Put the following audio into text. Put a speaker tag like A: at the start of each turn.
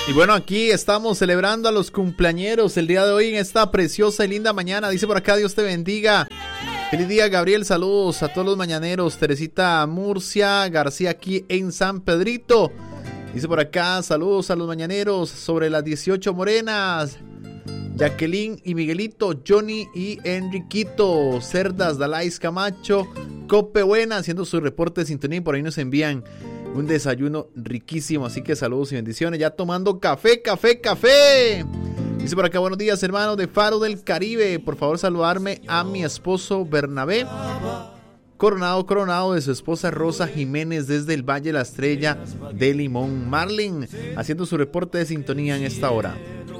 A: Y bueno, aquí estamos celebrando a los cumpleañeros el día de hoy en esta preciosa y linda mañana. Dice por acá, Dios te bendiga. Feliz día, Gabriel. Saludos a todos los mañaneros. Teresita Murcia García aquí en San Pedrito. Dice por acá, saludos a los mañaneros sobre las 18 morenas. Jacqueline y Miguelito, Johnny y Enriquito, Cerdas, Dalais Camacho, Cope Buena, haciendo su reporte de sintonía y por ahí nos envían un desayuno riquísimo, así que saludos y bendiciones, ya tomando café. Dice por acá, buenos días hermanos de Faro del Caribe, por favor saludarme a mi esposo Bernabé, coronado de su esposa Rosa Jiménez desde el Valle de la Estrella de Limón. Marlene, haciendo su reporte de sintonía en esta hora.